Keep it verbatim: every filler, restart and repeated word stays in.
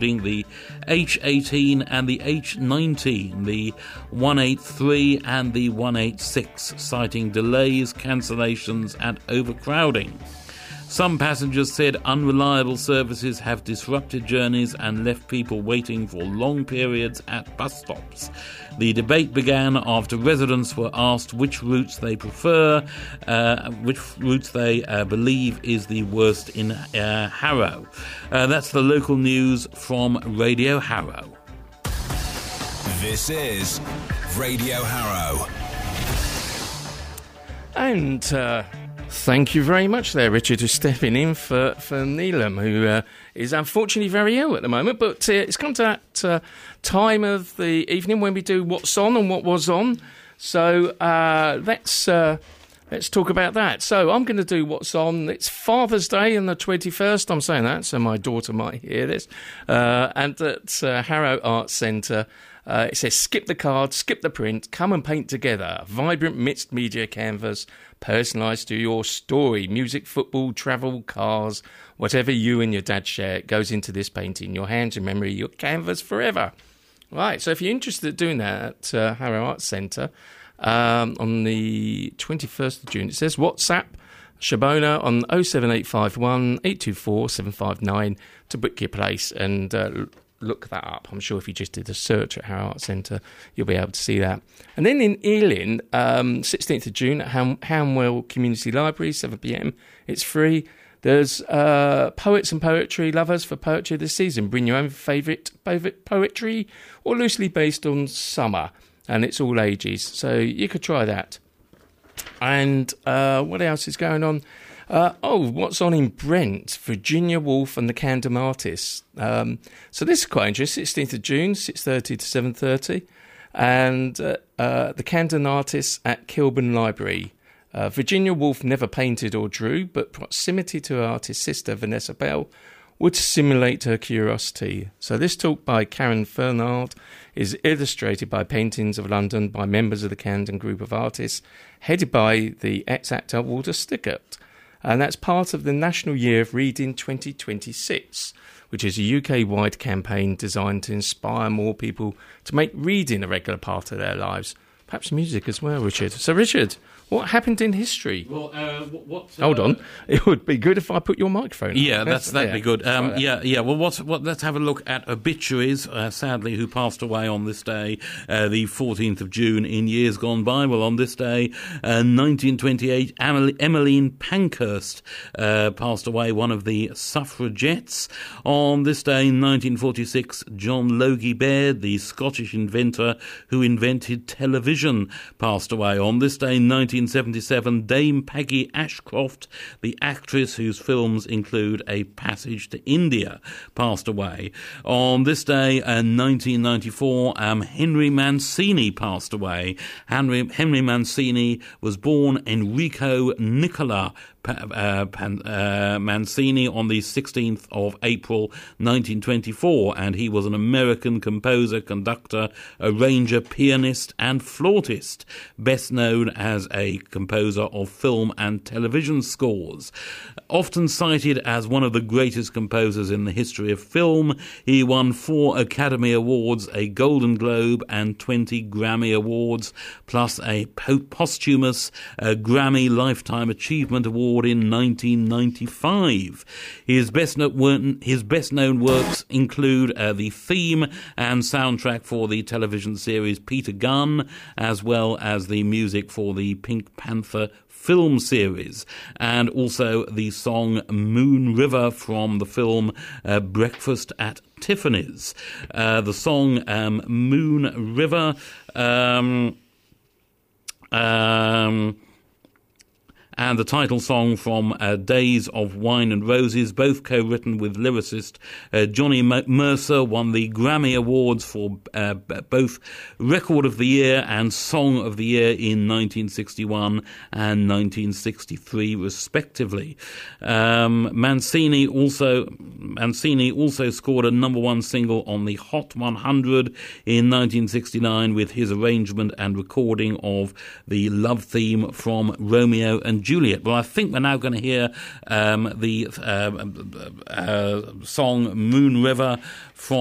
the H eighteen and the H nineteen, the one eighty-three and the one eighty-six, citing delays, cancellations and overcrowding. Some passengers said unreliable services have disrupted journeys and left people waiting for long periods at bus stops. The debate began after residents were asked which routes they prefer, uh, which routes they uh, believe is the worst in uh, Harrow. Uh, that's the local news from Radio Harrow. This is Radio Harrow. And uh, thank you very much there, Richard, for stepping in for, for Neelam, who uh, is unfortunately very ill at the moment. But uh, it's come to that uh, time of the evening when we do What's On and What Was On. So uh, let's uh, let's talk about that. So I'm going to do What's On. It's Father's Day on the twenty-first. I'm saying that so my daughter might hear this. Uh, and at uh, Harrow Arts Centre, Uh, it says, skip the card, skip the print, come and paint together. A vibrant mixed media canvas, personalised to your story. Music, football, travel, cars, whatever you and your dad share goes into this painting. Your hands, your memory, your canvas forever. Right, so if you're interested in doing that at uh, Harrow Arts Centre um, on the twenty-first of June, it says WhatsApp Shabona on oh seven eight five one, eight two four, seven five nine to book your place and uh, look that up. I'm sure if you just did a search at Harrow Arts Centre, you'll be able to see that. And then in Ealing, um, sixteenth of June at Ham- Hamwell Community Library, seven p.m. It's free. There's uh, poets and poetry lovers for poetry this season. Bring your own favourite poetry or loosely based on summer. And it's all ages. So you could try that. And uh, what else is going on? Uh, oh, what's on in Brent? Virginia Woolf and the Camden Artists. Um, so this is quite interesting. sixteenth of June, six thirty to seven thirty. And uh, uh, the Camden Artists at Kilburn Library. Uh, Virginia Woolf never painted or drew, but proximity to her artist sister, Vanessa Bell, would stimulate her curiosity. So this talk by Karen Fernald is illustrated by paintings of London by members of the Camden group of artists, headed by the ex-actor Walter Stickert. And that's part of the National Year of Reading twenty twenty-six, which is a U K-wide campaign designed to inspire more people to make reading a regular part of their lives. Perhaps music as well, Richard. So, Richard, what happened in history? Well, uh, what... what uh, Hold on. It would be good if I put your microphone on. Yeah, that's, that'd yeah. be good. Um, yeah, yeah. Well, what's, what, let's have a look at obituaries, uh, sadly, who passed away on this day, uh, the fourteenth of June in years gone by. Well, on this day, uh, nineteen twenty-eight, Emily, Emmeline Pankhurst uh, passed away, one of the suffragettes. On this day, nineteen forty-six, John Logie Baird, the Scottish inventor who invented television, passed away. On this day, nineteen seventy-seven, Dame Peggy Ashcroft, the actress whose films include A Passage to India, passed away. On this day, uh, nineteen ninety-four, um, Henry Mancini passed away. Henry, Henry Mancini was born Enrico Nicola Uh, Pan, uh, Mancini on the sixteenth of April nineteen twenty-four, and he was an American composer, conductor, arranger, pianist and flautist, best known as a composer of film and television scores. Often cited as one of the greatest composers in the history of film, he won four Academy Awards, a Golden Globe and twenty Grammy Awards, plus a posthumous uh, Grammy Lifetime Achievement Award in nineteen ninety-five. His best, no- his best known works include uh, the theme and soundtrack for the television series Peter Gunn, as well as the music for the Pink Panther film series, and also the song Moon River from the film uh, Breakfast at Tiffany's. Uh, the song um, Moon River um, um and the title song from uh, Days of Wine and Roses, both co-written with lyricist uh, Johnny M- Mercer, won the Grammy Awards for uh, b- both Record of the Year and Song of the Year in nineteen sixty-one and nineteen sixty-three, respectively. Um, Mancini also Mancini also scored a number one single on the Hot one hundred in nineteen sixty-nine with his arrangement and recording of the love theme from Romeo and Juliet. Well, I think we're now going to hear um, the uh, uh, song Moon River from